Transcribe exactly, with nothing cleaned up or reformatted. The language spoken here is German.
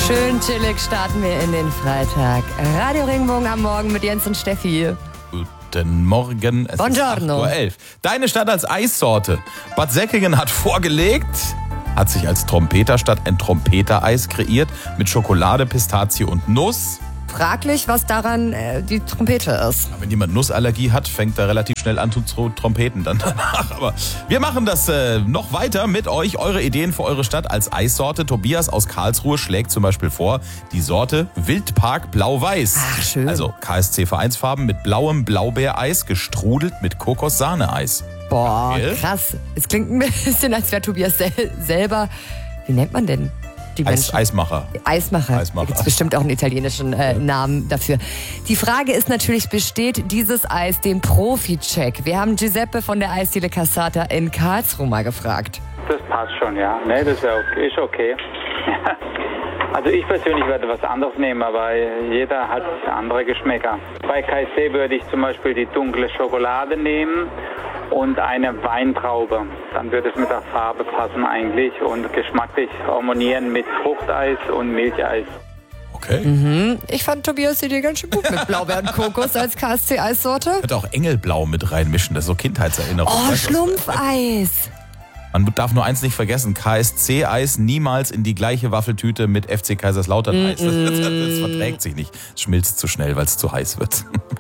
Schön chillig starten wir in den Freitag. Radio Regenbogen am Morgen mit Jens und Steffi. Guten Morgen, es Buongiorno. ist acht Uhr elf. Deine Stadt als Eissorte. Bad Säckingen hat vorgelegt, hat sich als Trompeterstadt ein Trompetereis kreiert mit Schokolade, Pistazie und Nuss. Fraglich, was daran äh, die Trompete ist. Wenn jemand Nussallergie hat, fängt er relativ schnell an zu trompeten dann danach. Aber wir machen das äh, noch weiter mit euch. Eure Ideen für eure Stadt als Eissorte. Tobias aus Karlsruhe schlägt zum Beispiel vor, die Sorte Wildpark Blau-Weiß. Ach, schön. Also K S C-Vereinsfarben mit blauem Blaubeereis, gestrudelt mit Kokossahneeis. Boah, Gell? krass. Es klingt ein bisschen, als wäre Tobias sel- selber, wie nennt man denn die Eis, Menschen? Eismacher. Eismacher. Eismacher. Da gibt es bestimmt auch einen italienischen äh, Namen dafür. Die Frage ist natürlich, besteht dieses Eis dem Profi-Check? Wir haben Giuseppe von der Eisdiele Cassata in Karlsruhe mal gefragt. Das passt schon, ja. Nee, das wär okay, ist okay. Also ich persönlich würde was anderes nehmen, aber jeder hat andere Geschmäcker. Bei K S C würde ich zum Beispiel die dunkle Schokolade nehmen und eine Weintraube. Dann würde es mit der Farbe passen eigentlich und geschmacklich harmonieren mit Fruchteis und Milcheis. Okay. Mhm. Ich fand Tobias Idee ganz schön gut mit Blaubeer und Kokos als K S C-Eissorte. Könnte auch Engelblau mit reinmischen, das ist so Kindheitserinnerung. Oh, Weißt du? Schlumpfeis. Man darf nur eins nicht vergessen, K S C-Eis niemals in die gleiche Waffeltüte mit F C Kaiserslautern-Eis. Das, das, das verträgt sich nicht. Es schmilzt zu schnell, weil es zu heiß wird.